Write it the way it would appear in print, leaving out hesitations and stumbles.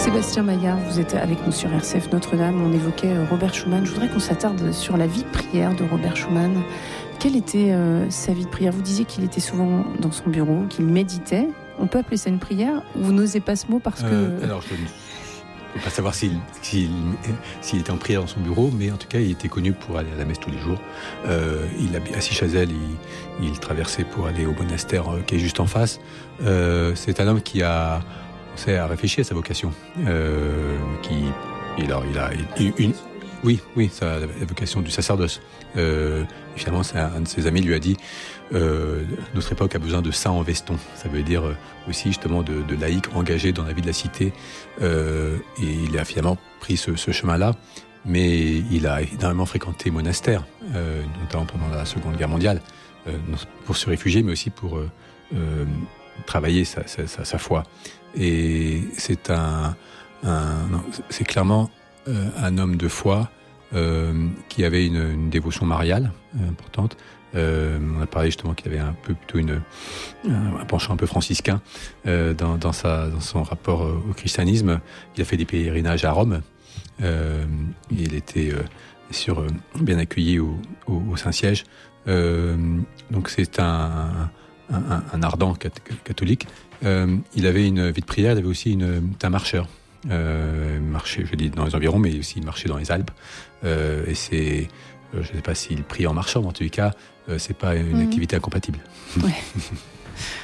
Sébastien Maillard, vous êtes avec nous sur RCF Notre-Dame. On évoquait Robert Schumann. Je voudrais qu'on s'attarde sur la vie de prière de Robert Schumann. Quelle était sa vie de prière ? Vous disiez qu'il était souvent dans son bureau, qu'il méditait. On peut appeler ça une prière ? Ou vous n'osez pas ce mot parce que... Alors, je ne peux pas savoir s'il était en prière dans son bureau, mais en tout cas, il était connu pour aller à la messe tous les jours. À Sichazel, il traversait pour aller au monastère qui est juste en face. C'est un homme qui a réfléchi à sa vocation. La vocation du sacerdoce. Finalement, un de ses amis lui a dit notre époque a besoin de saints en veston. Ça veut dire aussi justement de laïcs engagés dans la vie de la cité. Et il a finalement pris ce chemin-là, mais il a énormément fréquenté monastères, notamment pendant la Seconde Guerre mondiale, pour se réfugier, mais aussi pour travailler sa foi. Et c'est c'est clairement un homme de foi qui avait une dévotion mariale importante. On a parlé justement qu'il avait un penchant un peu franciscain dans son rapport au christianisme. Il a fait des pèlerinages à Rome. Il était bien accueilli au Saint-Siège. Donc c'est un ardent catholique. Il avait une vie de prière. Il avait aussi un marcheur. Marchait, je dis, dans les environs, mais aussi il marchait dans les Alpes. Et c'est, je ne sais pas s'il prie en marchant, mais en tous les cas, c'est pas une activité incompatible. Ouais.